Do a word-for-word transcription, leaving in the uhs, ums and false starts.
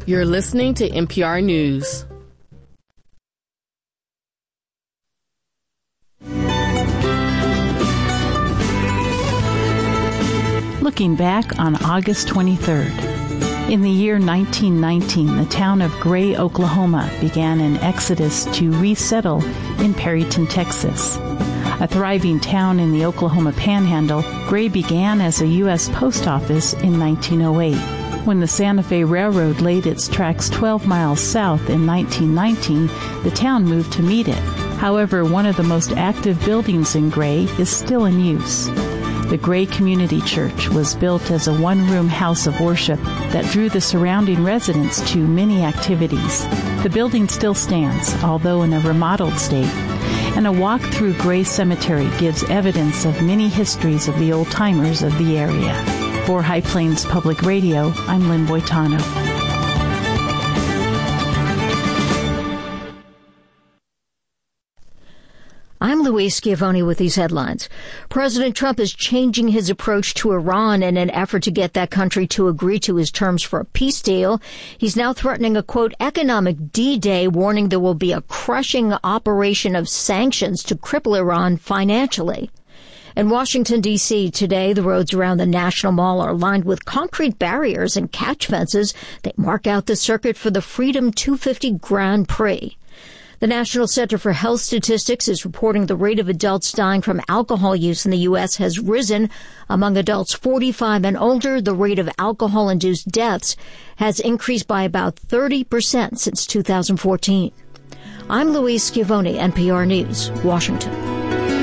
You're listening to N P R News. Looking back on August twenty-third. In the year nineteen nineteen, the town of Gray, Oklahoma began an exodus to resettle in Perryton, Texas. A thriving town in the Oklahoma Panhandle, Gray began as a U S post office in nineteen oh eight. When the Santa Fe Railroad laid its tracks twelve miles south in nineteen nineteen, the town moved to meet it. However, one of the most active buildings in Gray is still in use. The Gray Community Church was built as a one-room house of worship that drew the surrounding residents to many activities. The building still stands, although in a remodeled state, and a walk through Gray Cemetery gives evidence of many histories of the old-timers of the area. For High Plains Public Radio, I'm Lynn Boitano. I'm Louise Schiavone with these headlines. President Trump is changing his approach to Iran in an effort to get that country to agree to his terms for a peace deal. He's now threatening a, quote, economic D-Day, warning there will be a crushing operation of sanctions to cripple Iran financially. In Washington, D C today, the roads around the National Mall are lined with concrete barriers and catch fences that mark out the circuit for the Freedom two fifty Grand Prix. The National Center for Health Statistics is reporting the rate of adults dying from alcohol use in the U S has risen. Among adults forty-five and older, the rate of alcohol-induced deaths has increased by about thirty percent since two thousand fourteen. I'm Louise Schiavone, N P R News, Washington.